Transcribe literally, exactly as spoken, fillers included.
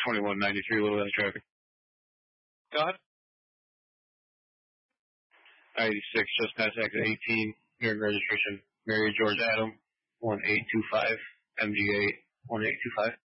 twenty-one ninety-three, Little Valley traffic. Go ahead. I eighty-six, just past exit eighteen, hearing registration. Mary George Adam, one eight two five, M G eight, one eight two five.